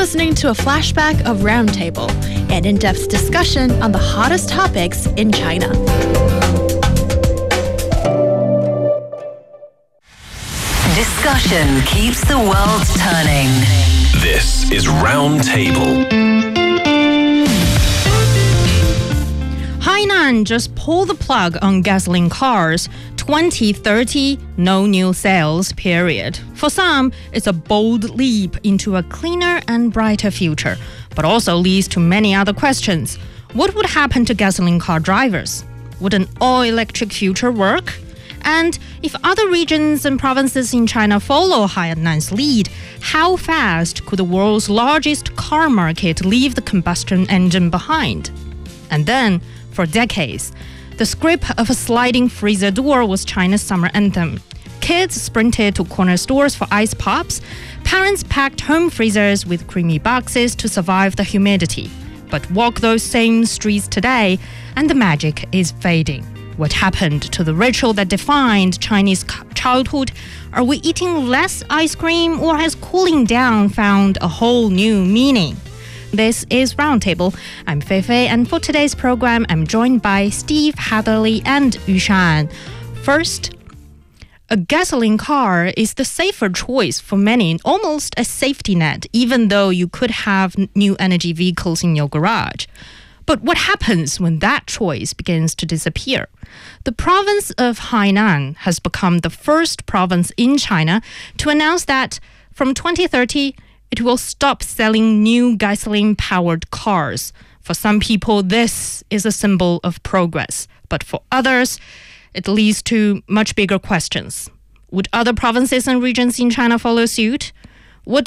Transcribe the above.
listening to a flashback of Roundtable, an in-depth discussion on the hottest topics in China. Discussion keeps the world turning. This is Roundtable. Hainan just pulled the plug on gasoline cars. 2030, no new sales, period. For some, it's a bold leap into a cleaner and brighter future, but also leads to many other questions. What would happen to gasoline car drivers? Would an all-electric future work? And if other regions and provinces in China follow Hainan's lead, how fast could the world's largest car market leave the combustion engine behind? And then, for decades, the script of a sliding freezer door was China's summer anthem. Kids sprinted to corner stores for ice pops. Parents packed home freezers with creamy boxes to survive the humidity. But walk those same streets today, and the magic is fading. What happened to the ritual that defined Chinese childhood? Are we eating less ice cream, or has cooling down found a whole new meaning? This is Roundtable. I'm Fei Fei, and for today's program, I'm joined by Steve Hatherley and Yushan. First, a gasoline car is the safer choice for many, almost a safety net, even though you could have new energy vehicles in your garage. But what happens when that choice begins to disappear? The province of Hainan has become the first province in China to announce that from 2030, it will stop selling new gasoline-powered cars. For some people, this is a symbol of progress. But for others, it leads to much bigger questions. Would other provinces and regions in China follow suit?